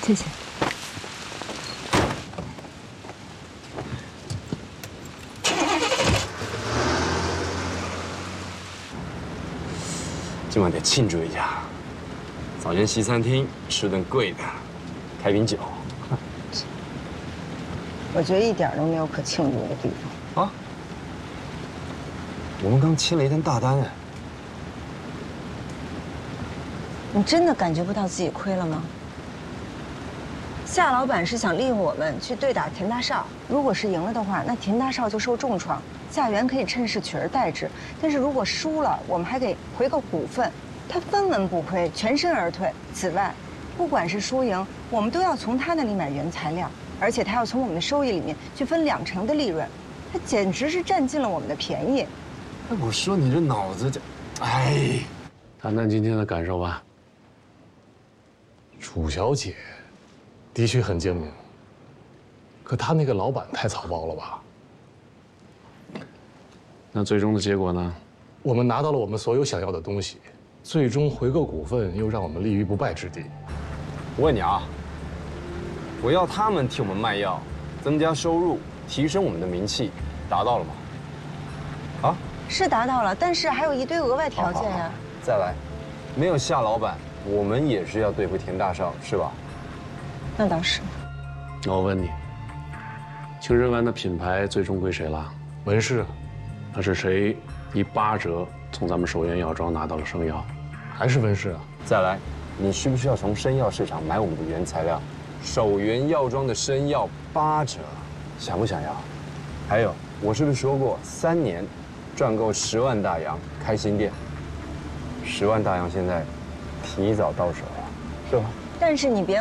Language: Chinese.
谢谢。 今晚得庆祝一下，早间西餐厅吃顿贵的，开瓶酒。 我觉得一点都没有可庆祝的地方啊！我们刚签了一单大单哎。 你真的感觉不到自己亏了吗？夏老板是想利用我们去对打田大少，如果是赢了的话，那田大少就受重创，夏元可以趁势取而代之。但是如果输了，我们还得回个股份，他分文不亏，全身而退。此外，不管是输赢，我们都要从他那里买原材料，而且他要从我们的收益里面去分2成的利润，他简直是占尽了我们的便宜。 哎，我说你这脑子这，哎， 谈谈今天的感受吧。 楚小姐的确很精明，可她那个老板太草包了吧？ 那最终的结果呢？ 我们拿到了我们所有想要的东西，最终回购股份又让我们立于不败之地。 我问你啊，我要他们替我们卖药，增加收入，提升我们的名气，达到了吗？啊？ 是达到了，但是还有一堆额外条件呀。 再来，没有夏老板，我们也是要对付田大少，是吧？ 那倒是。 那我问你，情人丸的品牌最终归谁了？ 文氏。 那是谁以8折从咱们首源药妆拿到了生药？ 还是文氏啊？ 再来，你需不需要从生药市场买我们的原材料？首源药妆的生药8折，想不想要？还有，我是不是说过3年赚够10万大洋开新店？10万大洋现在提早到手了，是吧？ 但是你别